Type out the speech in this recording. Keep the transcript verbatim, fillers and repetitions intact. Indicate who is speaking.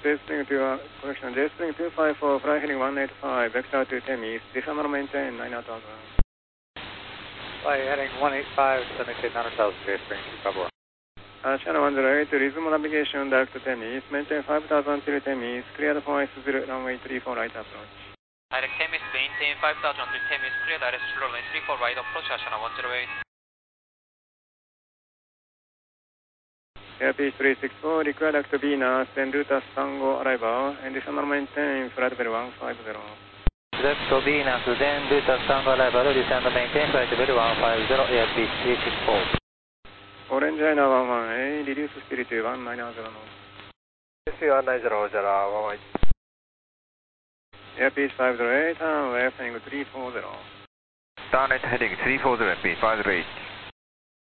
Speaker 1: J-Spring to, uh, correction, J-Spring two five four, fly heading one eight five, vector to ten east, descend and maintain nine thousand.
Speaker 2: Fly heading one eight five, maintain nine thousand, J-Spring two five four.
Speaker 1: Uh, channel one zero eight, resume navigation, direct to ten east, maintain five thousand till ten east, cleared for S zero, runway three four right approach.
Speaker 3: Direct ten east, maintain five thousand till ten east, clear direct to runway three four right approach, channel one zero eight.
Speaker 1: Airpiece three six four, required direct to Venus, then route as Tango arrival, and descend and maintain flight level one five zero.
Speaker 2: Direct to Venus, then route as Tango arrival, descend and maintain flight level one five zero, Airpiece three six four.
Speaker 1: Orange China one one A, reduce speed to one nine zero knots.
Speaker 2: one nine zero zero, one one.
Speaker 1: Airpiece five zero eight, turn left heading three four zero.
Speaker 4: Turn right heading three four zero, Airpiece five zero eight.